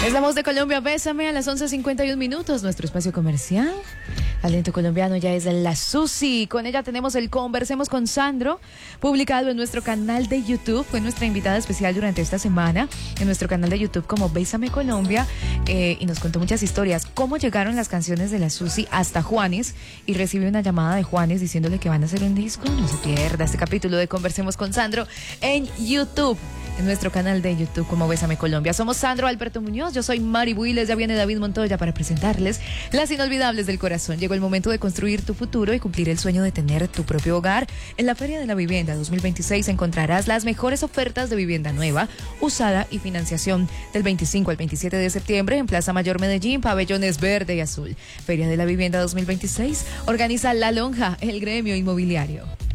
Es la voz de Colombia, Bésame, a las 11:51 minutos, nuestro espacio comercial. Talento colombiano ya es la Susi. Con ella tenemos el Conversemos con Sandro, publicado en nuestro canal de YouTube. Fue nuestra invitada especial durante esta semana en nuestro canal de YouTube como Bésame Colombia, y nos contó muchas historias. Cómo llegaron las canciones de la Susi hasta Juanes, y recibe una llamada de Juanes diciéndole que van a hacer un disco. No se pierda este capítulo de Conversemos con Sandro en YouTube, en nuestro canal de YouTube como Bésame Colombia. Somos Sandro Alberto Muñoz, yo soy Mari Builes, ya viene David Montoya para presentarles las inolvidables del corazón. Llegó el momento de construir tu futuro y cumplir el sueño de tener tu propio hogar. En la Feria de la Vivienda 2026 encontrarás las mejores ofertas de vivienda nueva, usada y financiación del 25 al 27 de septiembre en Plaza Mayor Medellín, pabellones verde y azul. Feria de la Vivienda 2026 organiza La Lonja, el gremio inmobiliario.